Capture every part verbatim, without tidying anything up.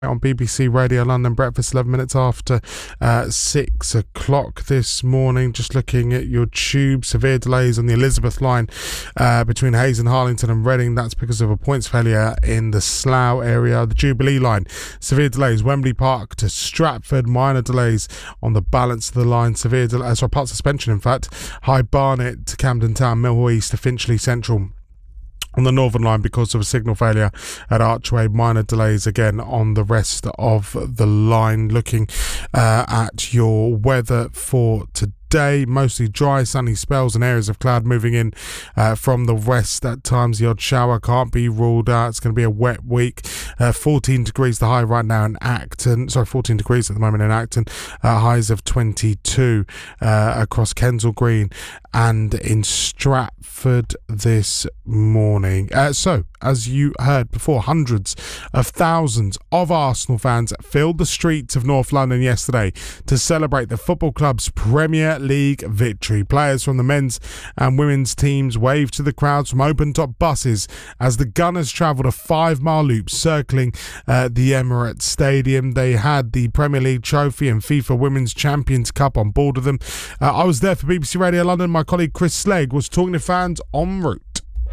On B B C Radio London Breakfast, eleven minutes after uh, six o'clock this morning. Just looking at your tube, severe delays on the Elizabeth line uh, between Hayes and Harlington and Reading. That's because of a points failure in the Slough area. The Jubilee line, severe delays Wembley Park to Stratford. Minor delays on the balance of the line. Severe delays, sorry, part suspension in fact. High Barnet to Camden Town, Mill Hill East to Finchley Central. On the Northern line because of a signal failure at Archway. Minor delays again on the rest of the line. Looking uh, at your weather for today. Day, mostly dry, sunny spells and areas of cloud moving in uh, from the west. At times the odd shower can't be ruled out. It's going to be a wet week. uh, fourteen degrees the high right now in Acton, sorry fourteen degrees at the moment in Acton, uh, highs of twenty-two uh, across Kensal Green and in Stratford this morning. Uh, so as you heard before, hundreds of thousands of Arsenal fans filled the streets of North London yesterday to celebrate the football club's Premier League victory. Players from the men's and women's teams waved to the crowds from open-top buses as the Gunners travelled a five-mile loop circling uh, the Emirates Stadium. They had the Premier League trophy and FIFA Women's Champions Cup on board of them. Uh, I was there for B B C Radio London. My colleague Chris Slegg was talking to fans en route.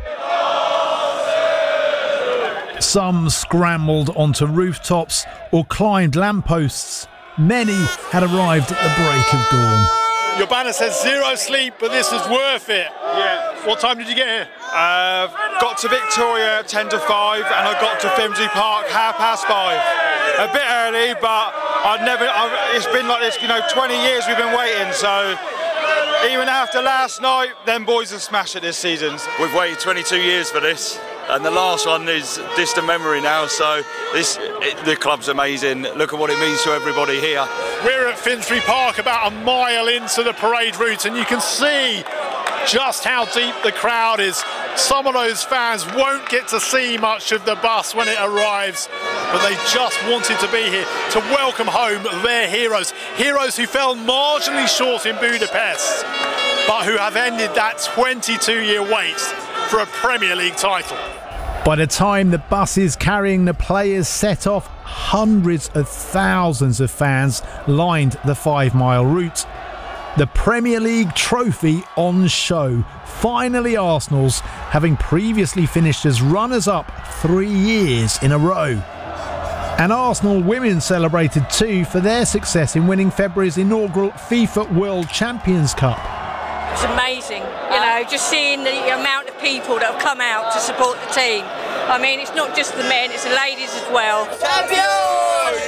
Some scrambled onto rooftops or climbed lampposts. Many had arrived at the break of dawn. Your banner says zero sleep, but this is worth it. Yeah. What time did you get here? Uh, got to Victoria at ten to five, and I got to Finsbury Park half past five. A bit early, but I've never. I've, it's been like this, you know, twenty years we've been waiting. So even after last night, them boys have smashed it this season. We've waited twenty-two years for this. And the last one is distant memory now, so this it, the club's amazing. Look at what it means to everybody here. We're at Finsbury Park, about a mile into the parade route, and you can see just how deep the crowd is. Some of those fans won't get to see much of the bus when it arrives, but they just wanted to be here to welcome home their heroes. Heroes who fell marginally short in Budapest, but who have ended that twenty-two year wait for a Premier League title. By the time the buses carrying the players set off, hundreds of thousands of fans lined the five-mile route. The Premier League trophy on show. Finally Arsenal's, having previously finished as runners-up three years in a row. And Arsenal women celebrated too for their success in winning February's inaugural FIFA World Champions Cup. It's amazing, you know, just seeing the amount of people that have come out to support the team. I mean, it's not just the men, it's the ladies as well. Champions!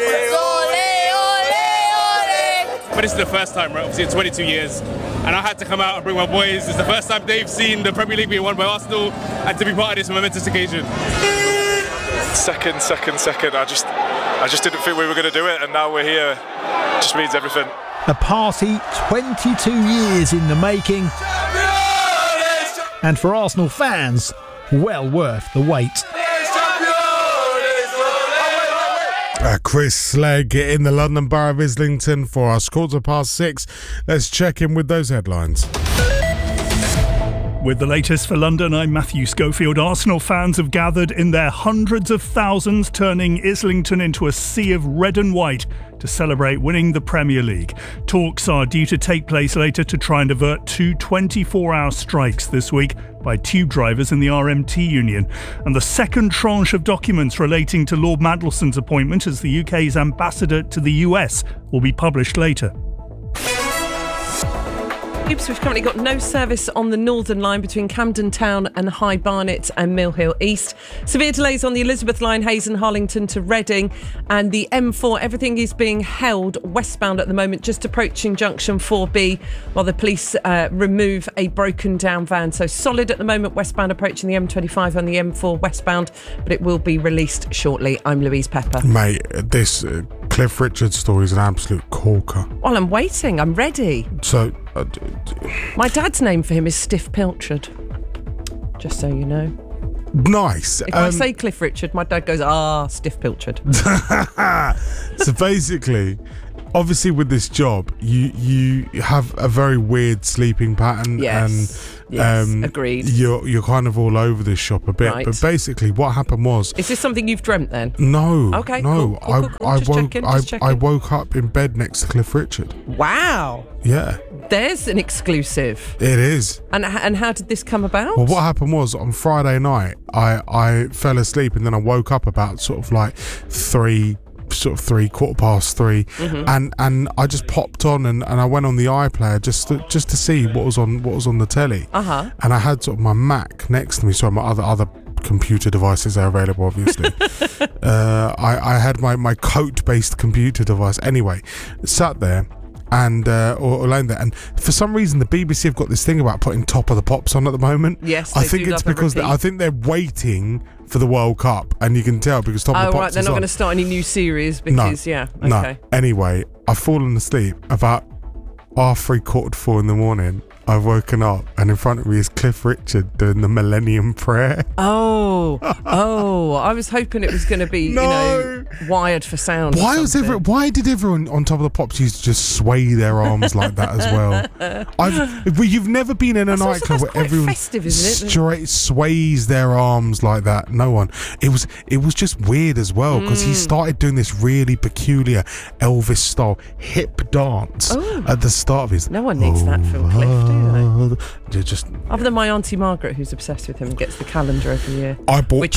But this is the first time, right? Obviously in twenty-two years, and I had to come out and bring my boys. It's the first time they've seen the Premier League being won by Arsenal, and to be part of this momentous occasion. Second, second, second. I just, I just didn't think we were going to do it, and now we're here. It just means everything. A party twenty-two years in the making, and for Arsenal fans, well worth the wait. Uh, Chris Slegg in the London Borough of Islington for us. Quarter past six. Let's check in with those headlines. With the latest for London, I'm Matthew Schofield. Arsenal fans have gathered in their hundreds of thousands, turning Islington into a sea of red and white to celebrate winning the Premier League. Talks are due to take place later to try and avert two twenty-four hour strikes this week by tube drivers in the R M T union. And the second tranche of documents relating to Lord Mandelson's appointment as the U K's ambassador to the U S will be published later. We've currently got no service on the Northern line between Camden Town and High Barnet and Mill Hill East. Severe delays on the Elizabeth line, Hayes and Harlington to Reading, and the M four. Everything is being held westbound at the moment, just approaching junction four B, while the police uh, remove a broken down van. So solid at the moment westbound, approaching the M twenty-five on the M four westbound, but it will be released shortly. I'm Louise Pepper. Mate, this uh, Cliff Richard story is an absolute corker. Well, I'm waiting. I'm ready. So, uh, d- d- my dad's name for him is Stiff Pilchard. Just so you know. Nice. If um, I say Cliff Richard, my dad goes, ah, Stiff Pilchard. So basically, obviously with this job, you you have a very weird sleeping pattern. Yes. Yes, agreed. You're you're kind of all over this shop a bit. Right. But basically, what happened was. Is this something you've dreamt then? No. Okay. No. Cool, cool, I cool, cool. I Just woke checking, I, just checking. I woke up in bed next to Cliff Richard. Wow. Yeah. There's an exclusive. It is. And and how did this come about? Well, what happened was on Friday night, I I fell asleep and then I woke up about sort of like three. sort of three quarter past three Mm-hmm. and and I just popped on and, and I went on the iPlayer just to, just to see what was on what was on the telly. Uh-huh. And I had sort of my Mac next to me, so my other other computer devices are available, obviously. uh, I, I had my, my coat based computer device anyway, sat there and uh, or, or laying there, and for some reason the B B C have got this thing about putting Top of the Pops on at the moment. Yes, I they think do it's love a because they, repeat. I think they're waiting for the World Cup, and you can tell because Top Oh, of the Pops right, they're is not on. going to start any new series because, yeah, okay. No. Anyway, I've fallen asleep about half three, quarter to four in the morning. I've woken up and in front of me is Cliff Richard doing the Millennium Prayer. Oh, oh! I was hoping it was going to be, No. you know, wired for sound. or Why was something. every, Why did everyone on Top of the Pops used to just sway their arms like that as well? I've, well, you've never been in a That's also- nightclub that's where quite everyone festive, isn't it? straight sways their arms like that. No one. It was. It was just weird as well because Mm. he started doing this really peculiar Elvis style hip dance Oh. at the start of his. No one needs that from Cliff, do they? They just. Other than my auntie Margaret, who's obsessed with him and gets the calendar every year. I bought Which